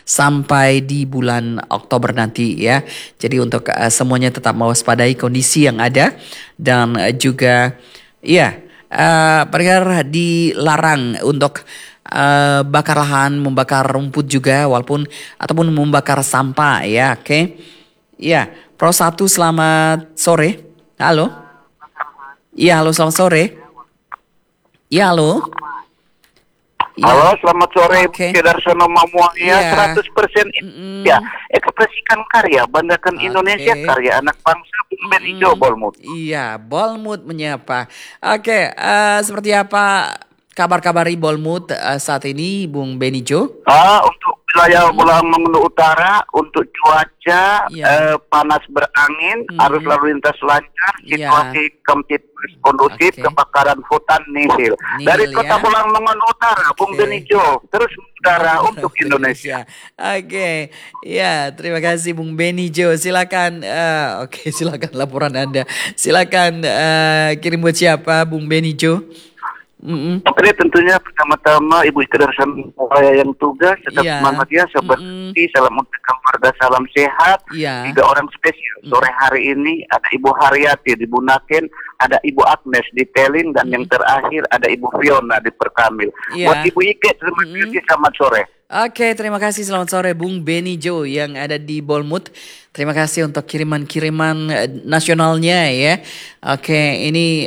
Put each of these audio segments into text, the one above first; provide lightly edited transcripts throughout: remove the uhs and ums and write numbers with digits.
sampai di bulan Oktober nanti ya. Jadi untuk semuanya tetap mewaspadai kondisi yang ada dan juga ya pendengar dilarang untuk bakar lahan, membakar rumput juga walaupun ataupun membakar sampah ya, oke. Ya, Pro 1 selamat sore. Halo. Iya, halo selamat sore. Iya, halo. Ya. Halo, selamat sore. Okay. Darsono Mamuaya, 100% ya. Ekspresikan karya, banggakan Indonesia, karya anak bangsa, Bung Benijo Bolmut. Iya, Bolmut menyapa. Oke, seperti apa kabar-kabari Bolmut saat ini, Bung Benijo? Untuk wilayah Menggulu Utara, untuk cuaca panas berangin, arus lalu lintas lancar, situasi kamtipmas kondusif, kebakaran hutan nihil. Dari kota Menggulu Utara, Bung Benijo, terus udara untuk Indonesia. Oke, ya terima kasih Bung Benijo. Silakan, silakan laporan Anda. Silakan kirim buat siapa, Bung Benijo? Oke, tentunya pertama-tama Ibu Ika Darsono Mamuaya yang tugas tetap semangat ya, seperti salam untuk keluarga, salam sehat. 3 orang spesial sore hari ini ada Ibu Haryati di Bunaken, ada Ibu Agnes di Telin, dan yang terakhir ada Ibu Fiona di Perkamil. Buat Ibu Ika, terima kasih, selamat sore. Oke, terima kasih, selamat sore Bung Benijo yang ada di Bolmut. Terima kasih untuk kiriman-kiriman nasionalnya ya. Oke, ini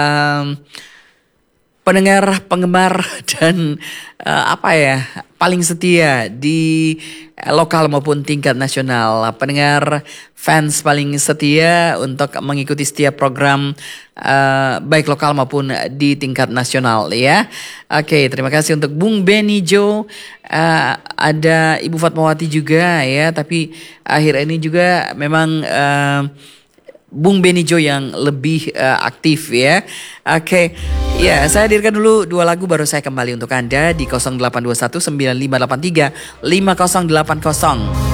pendengar, penggemar dan paling setia di lokal maupun tingkat nasional. Pendengar fans paling setia untuk mengikuti setiap program baik lokal maupun di tingkat nasional ya. Oke, terima kasih untuk Bung Benijo. Ada Ibu Fatmawati juga ya, tapi akhir ini juga memang Bung Benijo yang lebih aktif ya. Oke. Ya, saya hadirkan dulu 2 lagu baru saya kembali untuk Anda di 0821 9583 5080.